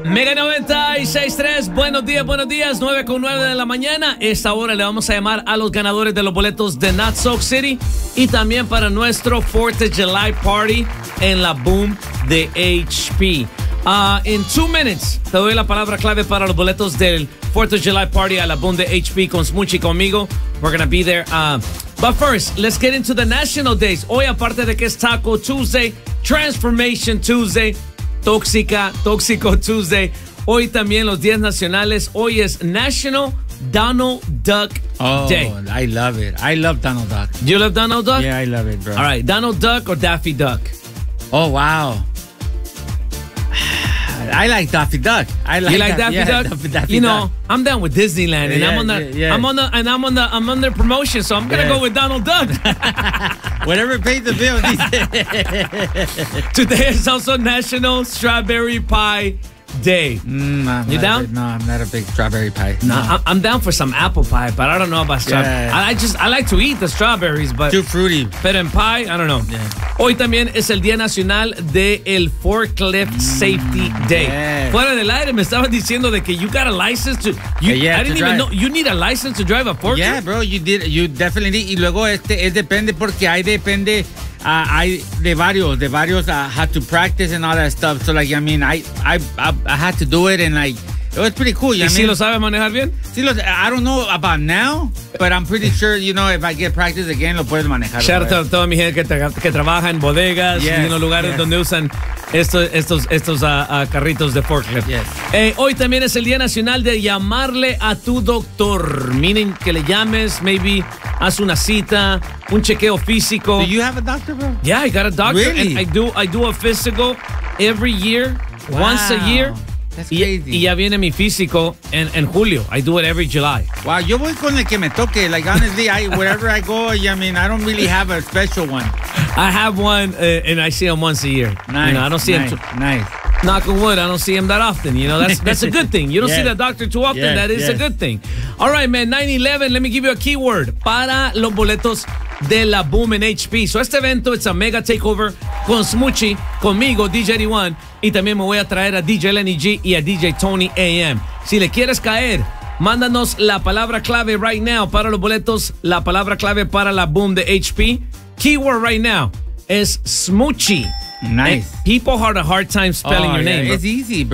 Mega 96.3, buenos días, 9:09 de la mañana. Esta hora le vamos a llamar a los ganadores de los boletos de Not Soak City y también para nuestro 4th of July Party en la Boom de HP. In 2 minutes, te doy la palabra clave para los boletos del 4th of July Party a la Boom de HP con Smoochie conmigo. We're gonna be there. But first, let's get into the national days. Hoy, aparte de que es Taco Tuesday, Transformation Tuesday, Tóxico Tuesday. Hoy también los días nacionales. Hoy es National Donald Duck Day. Oh, I love it. I love Donald Duck. You love Donald Duck? Yeah, I love it, bro. All right, Donald Duck or Daffy Duck? Oh, wow. I like Daffy Duck. You like Daffy Duck? Daffy you know, Duck. I'm down with Disneyland, and I'm on the promotion, so I'm gonna go with Donald Duck. Whatever pays the bill. Today is also National Strawberry Pie Day. You down? No, I'm not a big strawberry pie. No, I'm down for some apple pie, but I don't know about strawberry. Yeah. I like to eat the strawberries, but too fruity. Pero en pie, I don't know. Yeah. Hoy también es el Día Nacional de el Forklift Safety Day. Yeah. Fuera del aire me estabas diciendo de que you got a license to. I didn't even know you need a license to drive a forklift. Yeah, bro, you definitely. Y luego depende porque hay de varios had to practice and all that stuff. So like, I mean, I had to do it and like it was pretty cool. ¿Y si lo sabes manejar bien? Sí, I don't know about now, but I'm pretty sure, you know, if I get practice again, lo puedes manejar. Shout out a toda mi gente que trabaja en bodegas y en los lugares donde usan estos carritos de forklift. Yes. Hoy también es el Día Nacional de llamarle a tu doctor. Miren que le llames, maybe haz una cita, un chequeo físico. Do you have a doctor, bro? Yeah, I got a doctor. Really? And I do a physical every year, once a year. That's crazy. Y ya viene mi físico en julio. I do it every July. Wow, yo voy con el que me toque. Like, honestly, wherever I go, I mean, I don't really have a special one. I have one, and I see him once a year. Nice. You know, I don't see him. Nice. Knock on wood, I don't see him that often. You know, that's a good thing. You don't see that doctor too often. Yes, That is a good thing. All right, man. 9/11. Let me give you a keyword para los boletos de la Boom en HP. So este evento it's a mega takeover con Smoochie, conmigo, DJ D1, y también me voy a traer a DJ Lenny G y a DJ Tony AM. Si le quieres caer, mándanos la palabra clave right now para los boletos, la palabra clave para la Boom de HP. Keyword right now is Smoochie. Nice. People had a hard time spelling your name. It's easy, bro.